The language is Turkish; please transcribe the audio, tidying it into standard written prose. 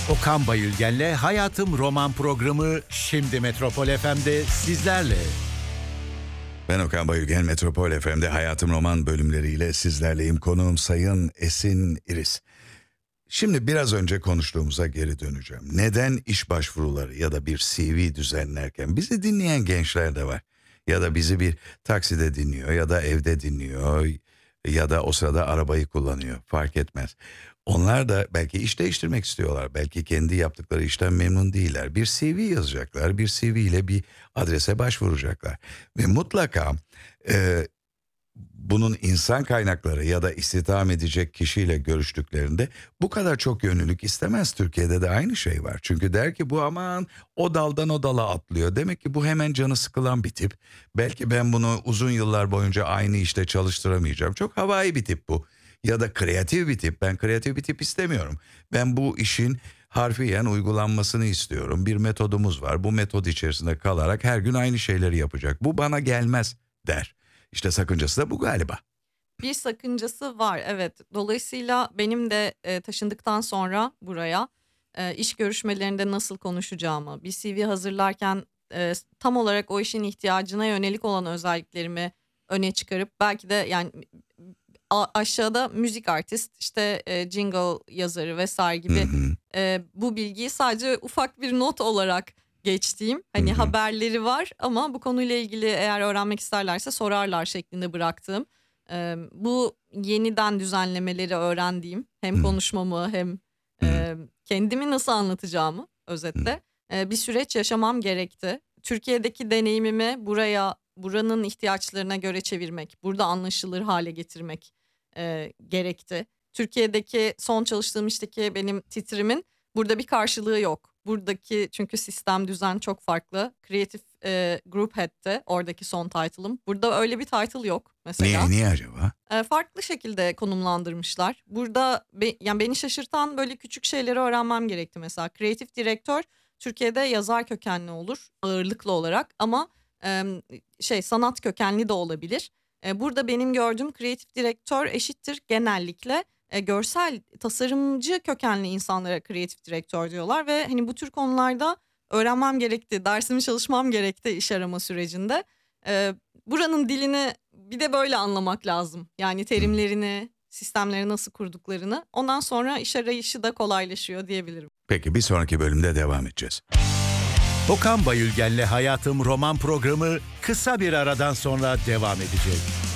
Okan Bayülgen'le Hayatım Roman programı şimdi Metropol FM'de sizlerle. Ben Okan Bayülgen, Metropol FM'de Hayatım Roman bölümleriyle sizlerleyim. Konuğum Sayın Esin İris. Şimdi biraz önce konuştuğumuza geri döneceğim. Neden iş başvuruları ya da bir CV düzenlerken bizi dinleyen gençler de var. Ya da bizi bir takside dinliyor ya da evde dinliyor ya da o sırada arabayı kullanıyor, fark etmez. Onlar da belki iş değiştirmek istiyorlar. Belki kendi yaptıkları işten memnun değiller. Bir CV yazacaklar. Bir CV ile bir adrese başvuracaklar. Ve mutlaka bunun insan kaynakları ya da istihdam edecek kişiyle görüştüklerinde bu kadar çok yönlülük istemez. Türkiye'de de aynı şey var. Çünkü der ki bu aman o daldan o dala atlıyor. Demek ki bu hemen canı sıkılan bir tip. Belki ben bunu uzun yıllar boyunca aynı işte çalıştıramayacağım. Çok havai bir tip bu. Ya da kreatif bir tip. Ben kreatif bir tip istemiyorum. Ben bu işin harfiyen uygulanmasını istiyorum. Bir metodumuz var. Bu metod içerisinde kalarak her gün aynı şeyleri yapacak. Bu bana gelmez der. İşte sakıncası da bu galiba. Bir sakıncası var, evet. Dolayısıyla benim de taşındıktan sonra buraya iş görüşmelerinde nasıl konuşacağımı, bir CV hazırlarken tam olarak o işin ihtiyacına yönelik olan özelliklerimi öne çıkarıp belki de yani aşağıda müzik artist, işte jingle yazarı vesaire gibi bu bilgiyi sadece ufak bir not olarak geçtiğim, hani haberleri var ama bu konuyla ilgili eğer öğrenmek isterlerse sorarlar şeklinde bıraktığım, bu yeniden düzenlemeleri öğrendiğim, hem konuşmamı hem kendimi nasıl anlatacağımı özetle bir süreç yaşamam gerekti. Türkiye'deki deneyimimi buranın ihtiyaçlarına göre çevirmek, burada anlaşılır hale getirmek gerekti. Türkiye'deki son çalıştığım işteki benim titrimin burada bir karşılığı yok. Buradaki çünkü sistem, düzen çok farklı. Creative Group Head'ti oradaki son title'ım. Burada öyle bir title yok mesela. Niye acaba? Farklı şekilde konumlandırmışlar. Burada yani beni şaşırtan böyle küçük şeyleri öğrenmem gerekti mesela. Creative Direktör Türkiye'de yazar kökenli olur ağırlıklı olarak ama sanat kökenli de olabilir. Burada benim gördüğüm kreatif direktör eşittir genellikle görsel tasarımcı kökenli insanlara kreatif direktör diyorlar ve hani bu tür konularda öğrenmem gerekti, dersimi çalışmam gerekti iş arama sürecinde. Buranın dilini bir de böyle anlamak lazım. Yani terimlerini, sistemleri nasıl kurduklarını. Ondan sonra iş arayışı da kolaylaşıyor diyebilirim. Peki bir sonraki bölümde devam edeceğiz. Okan Bayülgen'le Hayatım Roman programı kısa bir aradan sonra devam edecek.